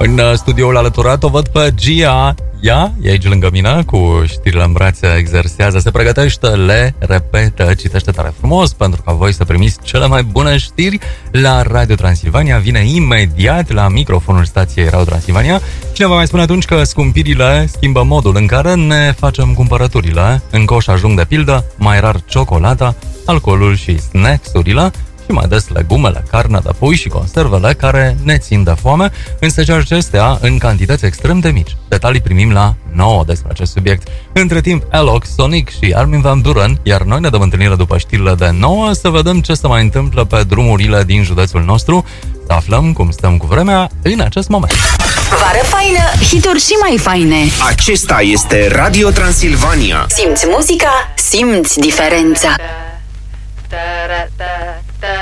În studioul alăturat o văd pe Gia. Ea e aici lângă mine, cu știrile în brațe, exersează, se pregătește, le repetă, citește tare frumos pentru ca voi să primiți cele mai bune știri la Radio Transilvania. Vine imediat la microfonul stației Radio Transilvania. Cine vă mai spune atunci că scumpirile schimbă modul în care ne facem cumpărăturile. În coș ajung de pildă mai rar ciocolata, alcoolul și snacks-urile, și mai des legumele, carnea de pui și conservele care ne țin de foame, însă ce acestea în cantități extrem de mici. Detalii primim la 9 despre acest subiect. Între timp, Alok, Sonic și Armin van Buuren, iar noi ne dăm întâlnire după știrile de 9 să vedem ce se mai întâmplă pe drumurile din județul nostru, să aflăm cum stăm cu vremea în acest moment. Vară faină, hituri și mai faine. Acesta este Radio Transilvania. Simți muzica, simți diferența.